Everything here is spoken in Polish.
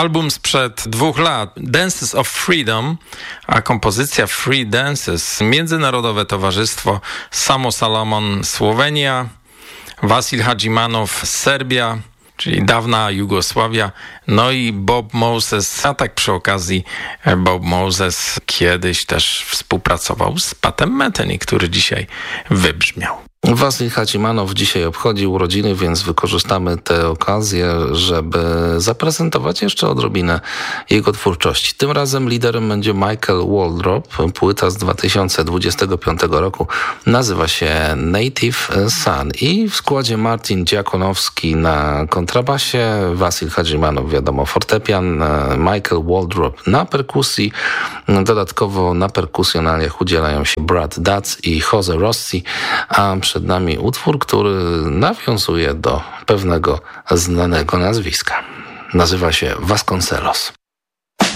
album sprzed 2 lat, Dances of Freedom, a kompozycja Free Dances, Międzynarodowe Towarzystwo Samo Salomon, Słowenia, Wasil Hadżimanow, Serbia, czyli dawna Jugosławia, no i Bob Moses, a tak przy okazji Bob Moses kiedyś też współpracował z Patem Metheny, który dzisiaj wybrzmiał. Wasil Hadżimanow dzisiaj obchodzi urodziny, więc wykorzystamy tę okazję, żeby zaprezentować jeszcze odrobinę jego twórczości. Tym razem liderem będzie Michael Waldrop. Płyta z 2025 roku nazywa się Native Son i w składzie Martin Dziakonowski na kontrabasie, Wasil Hadżimanow, wiadomo, fortepian, Michael Waldrop na perkusji. Dodatkowo na perkusjonaliach udzielają się Brad Dutz i Jose Rossi, a przed nami utwór, który nawiązuje do pewnego znanego nazwiska. Nazywa się Vasconcelos.